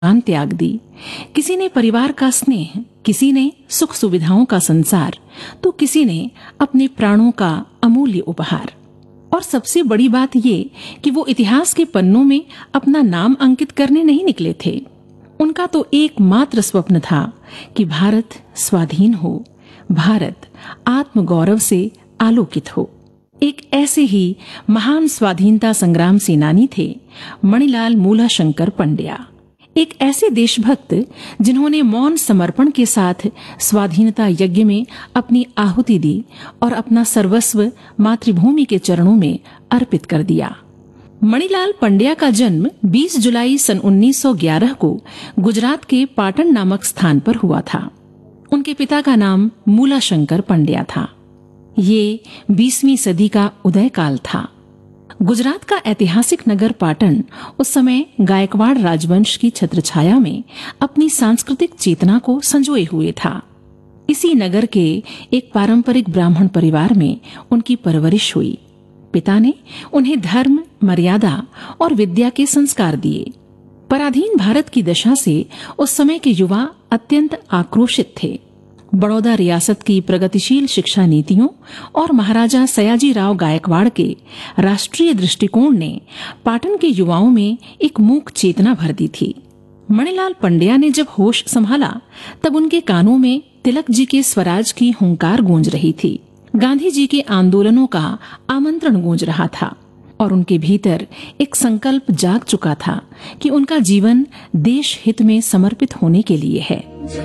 जान त्याग दी। किसी ने परिवार का स्नेह, किसी ने सुख सुविधाओं का संसार, तो किसी ने अपने प्राणों का अमूल्य उपहार। और सबसे बड़ी बात ये कि वो इतिहास के पन्नों में अपना नाम अंकित करने नहीं निकले थे। उनका तो एकमात्र स्वप्न था कि भारत स्वाधीन हो, भारत आत्मगौरव से आलोकित हो। एक ऐसे ही महान स्वाधीनता संग्राम सेनानी थे मणिलाल मूलाशंकर पंड्या। एक ऐसे देशभक्त जिन्होंने मौन समर्पण के साथ स्वाधीनता यज्ञ में अपनी आहुति दी और अपना सर्वस्व मातृभूमि के चरणों में अर्पित कर दिया। मणिलाल पंड्या का जन्म 20 जुलाई सन 1911 को गुजरात के पाटन नामक स्थान पर हुआ था। उनके पिता का नाम मूलाशंकर पंड्या था। ये 20वीं सदी का उदय काल था। गुजरात का ऐतिहासिक नगर पाटन उस समय गायकवाड़ राजवंश की छत्रछाया में अपनी सांस्कृतिक चेतना को संजोए हुए था। इसी नगर के एक पारंपरिक ब्राह्मण परिवार में उनकी परवरिश हुई। पिता ने उन्हें धर्म, मर्यादा और विद्या के संस्कार दिए। पराधीन भारत की दशा से उस समय के युवा अत्यंत आक्रोशित थे। बड़ौदा रियासत की प्रगतिशील शिक्षा नीतियों और महाराजा सयाजीराव गायकवाड़ के राष्ट्रीय दृष्टिकोण ने पाटन के युवाओं में एक मूक चेतना भर दी थी। मणिलाल पंड्या ने जब होश संभाला तब उनके कानों में तिलक जी के स्वराज की हुंकार गूंज रही थी। गांधी जी के आंदोलनों का आमंत्रण गूंज रहा था और उनके भीतर एक संकल्प जाग चुका था कि उनका जीवन देश हित में समर्पित होने के लिए है।